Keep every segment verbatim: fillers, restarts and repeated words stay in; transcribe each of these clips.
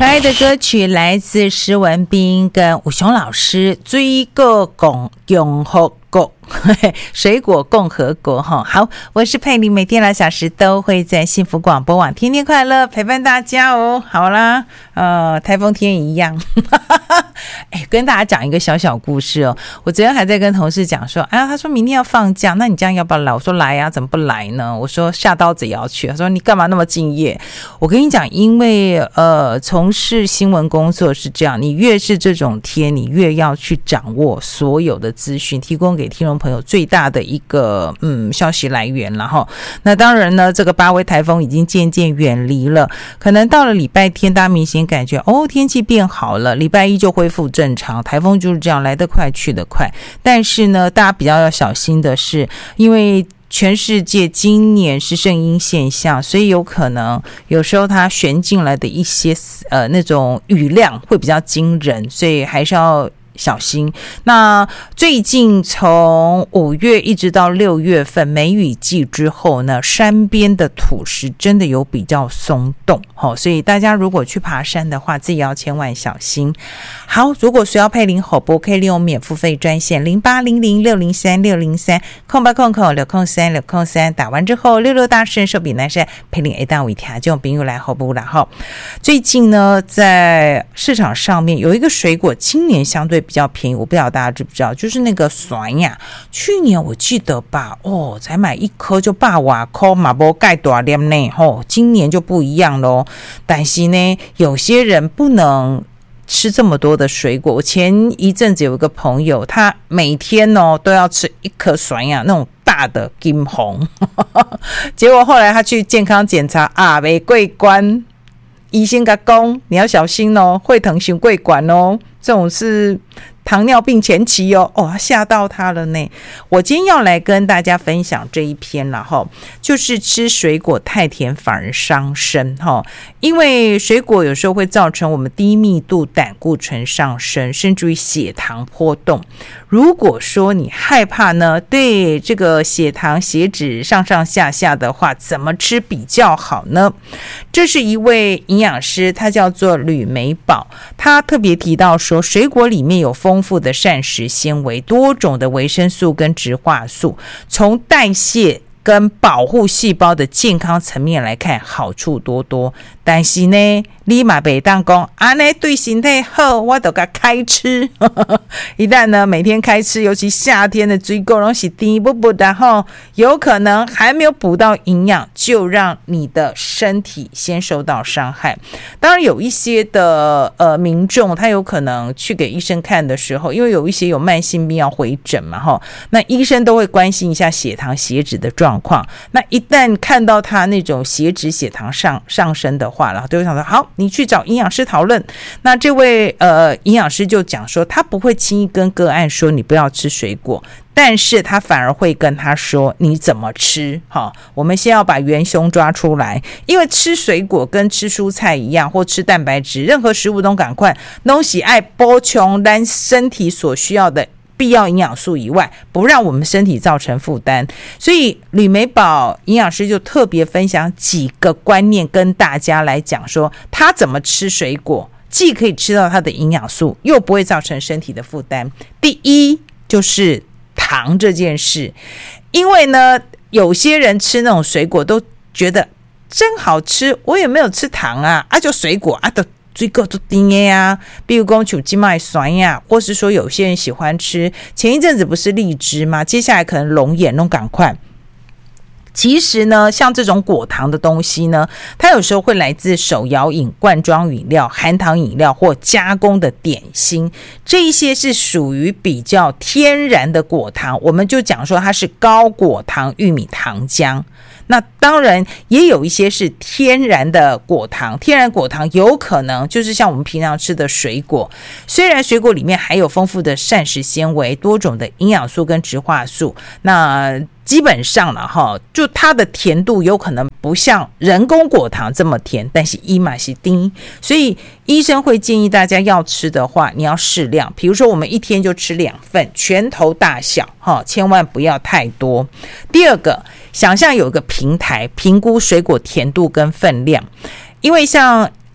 可爱的歌曲来自施文彬跟武雄老师，水果共共和国水果共和国哈。好，我是佩玲，每天两小时都会在幸福广播网天天快乐陪伴大家哦。好啦，呃，台风天一样哎，跟大家讲一个小小故事哦。我昨天还在跟同事讲说，哎呀，他说明天要放假，那你这样要不要来？我说来呀、啊，怎么不来呢？我说下刀子也要去。他说你干嘛那么敬业？我跟你讲，因为呃，从事新闻工作是这样，你越是这种天，你越要去掌握所有的资讯，提供给听众朋友最大的一个嗯消息来源。然后，那当然呢，这个八威台风已经渐渐远离了，可能到了礼拜天，大家明显感觉哦，天气变好了，礼拜一就恢复正常。台风就是这样，来得快去得快。但是呢，大家比较要小心的是，因为全世界今年是圣婴现象，所以有可能有时候它旋进来的一些呃那种雨量会比较惊人，所以还是要小心。那最近从五月一直到六月份梅雨季之后呢，山边的土石真的有比较松动、哦、所以大家如果去爬山的话，自己要千万小心。好，如果需要佩玲口播，可以利用免付费专线零八零零六零三六零三空八空空六空三六空三，打完之后六六大顺手比南山佩玲一档为听这种朋友来口播。然后最近呢，在市场上面有一个水果，今年相对比较便宜，我不知道大家知不知道，就是那个酸呀。去年我记得吧，哦，才买一颗就八瓦块，嘛不盖大粒呢，哦，今年就不一样咯。但是呢，有些人不能吃这么多的水果。我前一阵子有一个朋友，他每天哦都要吃一颗酸呀，那种大的金红，结果后来他去健康检查啊，没过关，医生跟他说你要小心哦，会疼伤过管哦，这种是糖尿病前期哦，哦，吓到他了呢。我今天要来跟大家分享这一篇啦齁，就是吃水果太甜反而伤身齁，因为水果有时候会造成我们低密度胆固醇上升，甚至于血糖波动。如果说你害怕呢，对这个血糖血脂上上下下的话，怎么吃比较好呢？这是一位营养师，他叫做吕美宝，他特别提到说，水果里面有丰富的膳食纤维，多种的维生素跟植化素，从代谢跟保护细胞的健康层面来看，好处多多。但是呢，你嘛别当说啊，那对身体好，我就给开吃。一旦呢每天开吃，尤其夏天的水果都是甜不不的齁，有可能还没有补到营养，就让你的身体先受到伤害。当然有一些的呃民众，他有可能去给医生看的时候，因为有一些有慢性病要回诊嘛齁，那医生都会关心一下血糖血脂的状况。那一旦看到他那种血脂血糖上上升的话，然后就会想说，好，你去找营养师讨论。那这位呃营养师就讲说，他不会轻易跟个案说你不要吃水果，但是他反而会跟他说你怎么吃。好，我们先要把元凶抓出来，因为吃水果跟吃蔬菜一样，或吃蛋白质，任何食物都赶快东西爱补充咱身体所需要的必要营养素以外，不让我们身体造成负担。所以吕美宝营养师就特别分享几个观念跟大家来讲说，他怎么吃水果既可以吃到它的营养素，又不会造成身体的负担。第一就是糖这件事，因为呢有些人吃那种水果都觉得真好吃，我也没有吃糖啊，啊就水果啊都水果都甜的啊，比如说像现在酸呀，或是说有些人喜欢吃，前一阵子不是荔枝吗？接下来可能龙眼弄赶快。其实呢，像这种果糖的东西呢，它有时候会来自手摇饮、罐装饮料、含糖饮料或加工的点心，这一些是属于比较天然的果糖，我们就讲说它是高果糖玉米糖浆。那当然也有一些是天然的果糖，天然果糖有可能就是像我们平常吃的水果，虽然水果里面还有丰富的膳食纤维、多种的营养素跟植化素，那基本上了哈，就它的甜度有可能不像人工果糖这么甜，但是一嘛是低，所以医生会建议大家要吃的话，你要适量，比如说我们一天就吃两份，拳头大小哈，千万不要太多。第二个，想象有一个平台评估水果甜度跟分量，因为像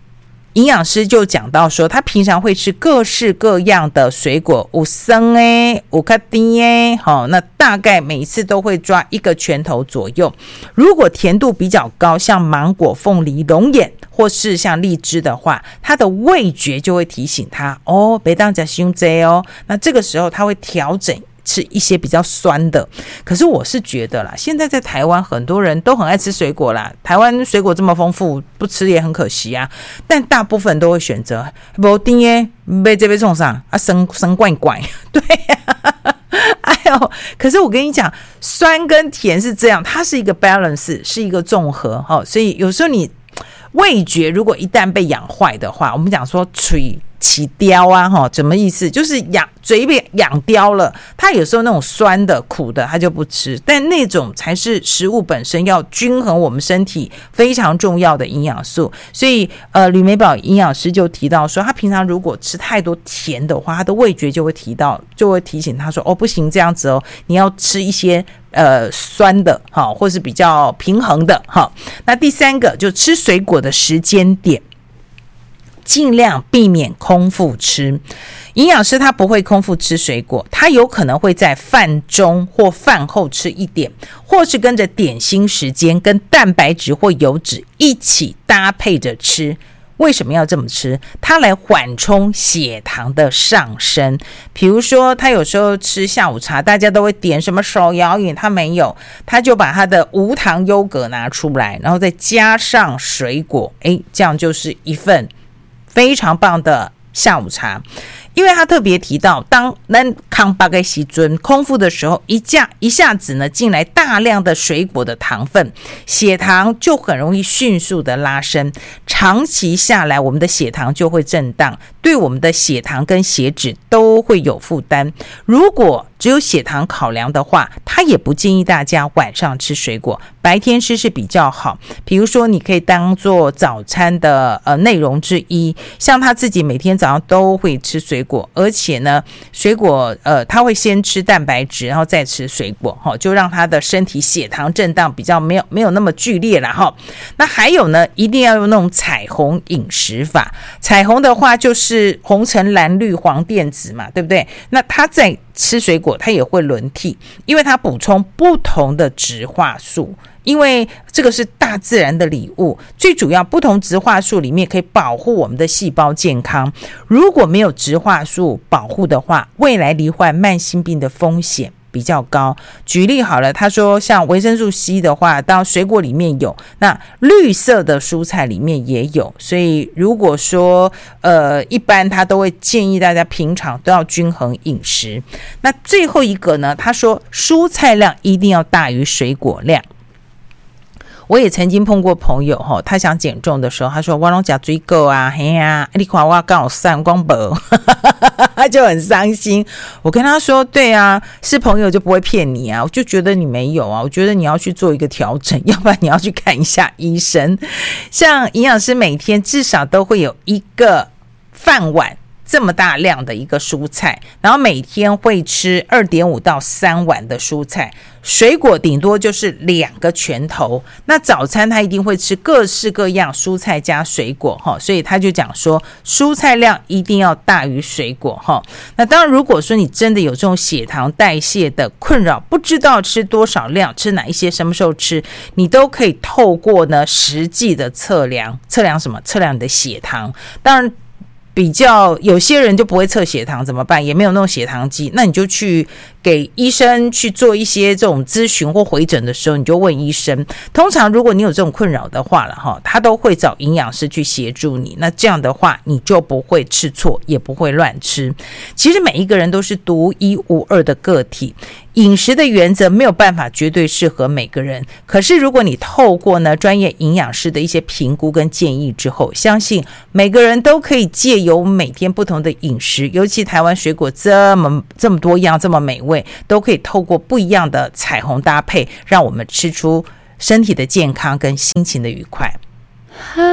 营养师就讲到说，他平常会吃各式各样的水果，有酸诶，有较甜诶，好，那大概每一次都会抓一个拳头左右。如果甜度比较高，像芒果、凤梨、龙眼，或是像荔枝的话，他的味觉就会提醒他哦，别当吃太多哦。那这个时候他会调整。吃一些比较酸的，可是我是觉得啦，现在在台湾很多人都很爱吃水果啦，台湾水果这么丰富，不吃也很可惜啊。但大部分都会选择没甜耶，被这边冲上啊，生生怪怪，对呀、啊。哎呦，可是我跟你讲，酸跟甜是这样，它是一个 balance， 是一个综合哈、哦，所以有时候你味觉如果一旦被养坏的话，我们讲说嘴起雕啊，哈，什么意思？就是养嘴被养刁了，他有时候那种酸的、苦的他就不吃，但那种才是食物本身要均衡我们身体非常重要的营养素。所以，呃，吕美宝营养师就提到说，他平常如果吃太多甜的话，他的味觉就会提到，就会提醒他说，哦，不行，这样子哦，你要吃一些呃酸的，哈，或是比较平衡的，哈。那第三个就吃水果的时间点。尽量避免空腹吃，营养师他不会空腹吃水果，他有可能会在饭中或饭后吃一点，或是跟着点心时间跟蛋白质或油脂一起搭配着吃。为什么要这么吃？它来缓冲血糖的上升。比如说他有时候吃下午茶，大家都会点什么手摇饮，他没有，他就把他的无糖优格拿出来，然后再加上水果，诶，这样就是一份非常棒的下午茶。因为他特别提到，当咱康巴盖西尊空腹的时候，一下一下子呢进来大量的水果的糖分，血糖就很容易迅速的拉升，长期下来我们的血糖就会震荡，对我们的血糖跟血脂都会有负担。如果只有血糖考量的话，他也不建议大家晚上吃水果，白天吃是比较好。比如说你可以当做早餐的呃内容之一，像他自己每天早上都会吃水果，而且呢水果呃他会先吃蛋白质，然后再吃水果，齁，就让他的身体血糖震荡比较没有没有那么剧烈啦齁。那还有呢，一定要用那种彩虹饮食法。彩虹的话就是红橙蓝绿黄靛紫嘛，对不对？那他在吃水果它也会轮替，因为它补充不同的植化素，因为这个是大自然的礼物，最主要不同植化素里面可以保护我们的细胞健康。如果没有植化素保护的话，未来罹患慢性病的风险比较高。举例好了，他说像维生素 C 的话，当然水果里面有，那绿色的蔬菜里面也有，所以如果说呃一般他都会建议大家平常都要均衡饮食。那最后一个呢，他说蔬菜量一定要大于水果量。我也曾经碰过朋友齁，他想减重的时候，他说我都吃水果啊，嘿啊，你看我刚好散光薄，他就很伤心。我跟他说，对啊，是朋友就不会骗你啊，我就觉得你没有啊，我觉得你要去做一个调整，要不然你要去看一下医生。像营养师每天至少都会有一个饭碗这么大量的一个蔬菜，然后每天会吃 二点五到三碗的蔬菜，水果顶多就是两个拳头。那早餐他一定会吃各式各样蔬菜加水果，所以他就讲说蔬菜量一定要大于水果。那当然如果说你真的有这种血糖代谢的困扰，不知道吃多少量，吃哪一些，什么时候吃，你都可以透过呢实际的测量，测量什么？测量你的血糖。当然比较有些人就不会测血糖怎么办？也没有那种血糖机，那你就去给医生去做一些这种咨询或回诊的时候，你就问医生。通常如果你有这种困扰的话了哈，他都会找营养师去协助你。那这样的话，你就不会吃错，也不会乱吃。其实每一个人都是独一无二的个体，饮食的原则没有办法绝对适合每个人。可是如果你透过呢专业营养师的一些评估跟建议之后，相信每个人都可以借由每天不同的饮食，尤其台湾水果这么这么多样，这么美味，都可以透过不一样的彩虹搭配，让我们吃出身体的健康跟心情的愉快。